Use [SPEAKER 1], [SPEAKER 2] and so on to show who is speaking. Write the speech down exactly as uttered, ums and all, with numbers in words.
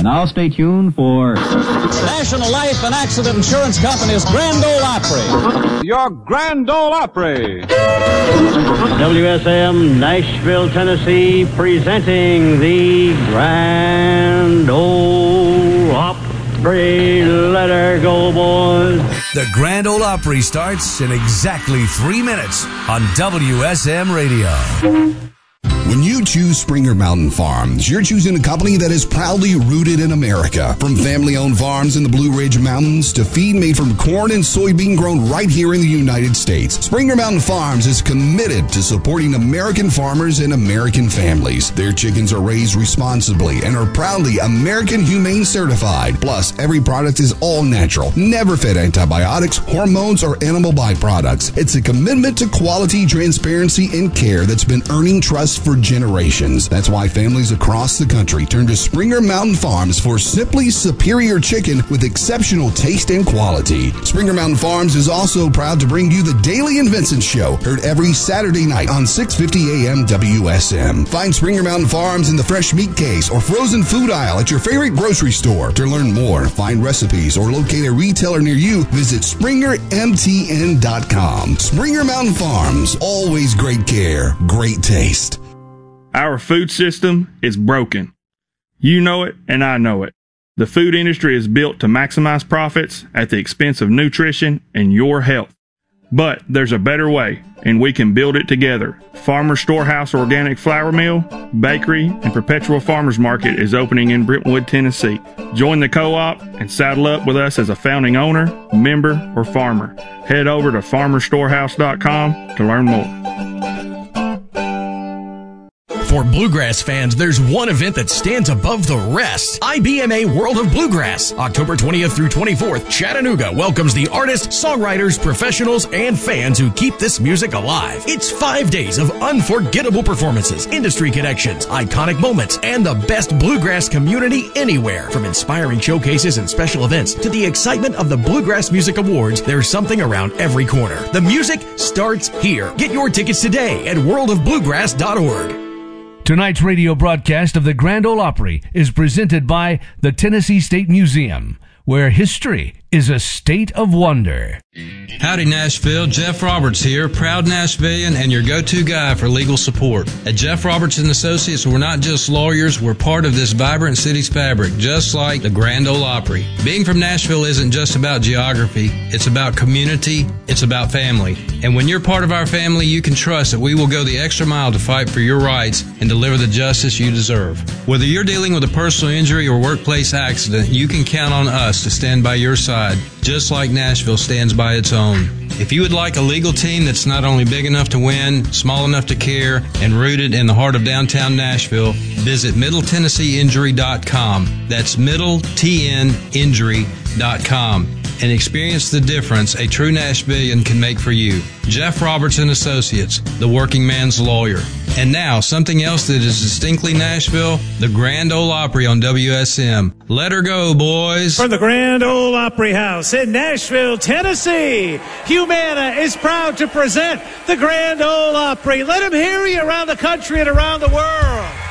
[SPEAKER 1] Now stay tuned for
[SPEAKER 2] National Life and Accident Insurance Company's Grand Ole Opry.
[SPEAKER 3] Your Grand Ole Opry.
[SPEAKER 4] W S M Nashville, Tennessee, presenting the Grand Ole Opry. Let her go, boys.
[SPEAKER 5] The Grand Ole Opry starts in exactly three minutes on W S M Radio.
[SPEAKER 6] When you choose Springer Mountain Farms, you're choosing a company that is proudly rooted in America. From family-owned farms in the Blue Ridge Mountains to feed made from corn and soybean grown right here in the United States, Springer Mountain Farms is committed to supporting American farmers and American families. Their chickens are raised responsibly and are proudly American Humane Certified. Plus, every product is all natural, never fed antibiotics, hormones, or animal byproducts. It's a commitment to quality, transparency, and care that's been earning trust for generations. That's why families across the country turn to Springer Mountain Farms for simply superior chicken with exceptional taste and quality. Springer Mountain Farms is also proud to bring you the Daily and Vincent Show, heard every Saturday night on six fifty A M W S M. Find Springer Mountain Farms in the fresh meat case or frozen food aisle at your favorite grocery store. To learn more, find recipes, or locate a retailer near you, visit Springer M T N dot com. Springer Mountain Farms, always great care, great taste.
[SPEAKER 7] Our food system is broken. You know it, and I know it. The food industry is built to maximize profits at the expense of nutrition and your health. But there's a better way, and we can build it together. Farmer Storehouse Organic Flour Mill, Bakery, and Perpetual Farmers Market is opening in Brentwood, Tennessee. Join the co-op and saddle up with us as a founding owner, member, or farmer. Head over to farmer storehouse dot com to learn more.
[SPEAKER 8] For bluegrass fans, there's one event that stands above the rest. I B M A World of Bluegrass, October twentieth through twenty-fourth. Chattanooga welcomes the artists, songwriters, professionals, and fans who keep this music alive. It's five days of unforgettable performances, industry connections, iconic moments, and the best bluegrass community anywhere. From inspiring showcases and special events to the excitement of the Bluegrass Music Awards, there's something around every corner. The music starts here. Get your tickets today at world of bluegrass dot org.
[SPEAKER 9] Tonight's radio broadcast of the Grand Ole Opry is presented by the Tennessee State Museum, where history is a state of wonder.
[SPEAKER 10] Howdy Nashville, Jeff Roberts here, proud Nashvillian and your go-to guy for legal support. At Jeff Roberts and Associates, we're not just lawyers, we're part of this vibrant city's fabric, just like the Grand Ole Opry. Being from Nashville isn't just about geography, it's about community, it's about family. And when you're part of our family, you can trust that we will go the extra mile to fight for your rights and deliver the justice you deserve. Whether you're dealing with a personal injury or workplace accident, you can count on us to stand by your side, just like Nashville stands by its own. If you would like a legal team that's not only big enough to win, small enough to care, and rooted in the heart of downtown Nashville, visit middle tennessee injury dot com. That's middle t n injury dot com. And experience the difference a true Nashvillian can make for you. Jeff Roberts and Associates, the working man's lawyer. And now, something else that is distinctly Nashville, the Grand Ole Opry on W S M. Let her go, boys.
[SPEAKER 11] From the Grand Ole Opry House in Nashville, Tennessee, Humana is proud to present the Grand Ole Opry. Let them hear you around the country and around the world.